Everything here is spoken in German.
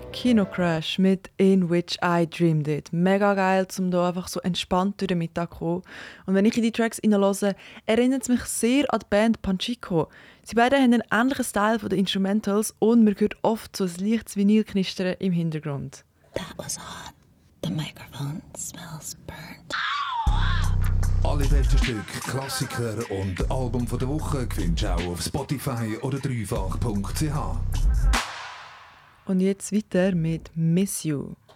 Kino Crash mit In Which I Dreamed It. Mega geil, um hier einfach so entspannt durch den Mittag zu kommen. Und wenn ich in die Tracks hineinhöre, erinnert es mich sehr an die Band Panchico. Sie beide haben einen ähnlichen Style von den Instrumentals und man hört oft so ein leichtes Vinylknistern im Hintergrund. That was hot. The microphone smells burnt. Alle besten Stücke, Klassiker und Album der Woche findest du auch auf Spotify oder dreifach.ch. Und jetzt weiter mit Miss You.